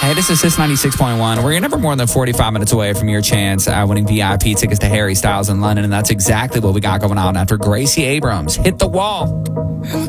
Hey, this is Sis 96.1, where you're never more than 45 minutes away from your chance at winning VIP tickets to Harry Styles in London, and that's exactly what we got going on after Gracie Abrams hit the wall.